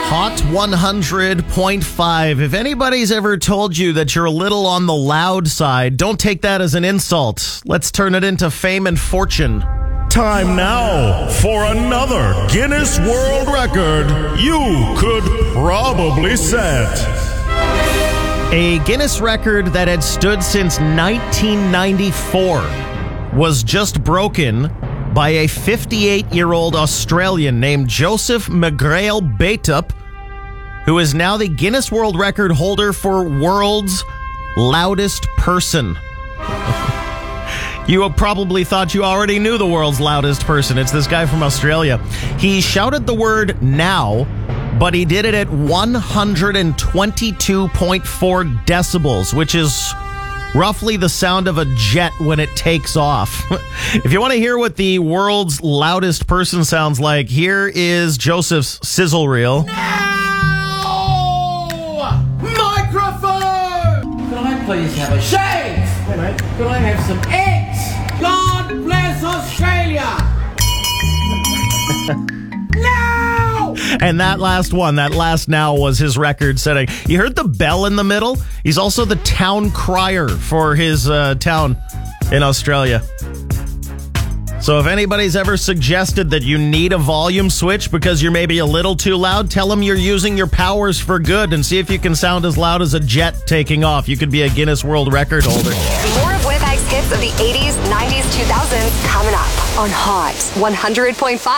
Hot 100.5. If anybody's ever told you that you're a little on the loud side, don't take that as an insult. Let's turn it into fame and fortune. Time now for another Guinness World Record you could probably set. A Guinness record that had stood since 1994 was just broken by a 58-year-old Australian named Joseph McGrail Baitup, who is now the Guinness World Record holder for world's loudest person. You probably thought you already knew the world's loudest person. It's this guy from Australia. He shouted the word "now," but he did it at 122.4 decibels, which is roughly the sound of a jet when it takes off. If you want to hear what the world's loudest person sounds like, here is Joseph's sizzle reel. Now! Microphone! Could I please have a shave? Could I have some eggs? God bless Australia! Now! And that last now was his record setting. You heard the bell in the middle? He's also the town crier for his town in Australia. So if anybody's ever suggested that you need a volume switch because you're maybe a little too loud, tell them you're using your powers for good and see if you can sound as loud as a jet taking off. You could be a Guinness World Record holder. More of Winnipeg's hits of the 80s, 90s, 2000s coming up on Hot 100.5.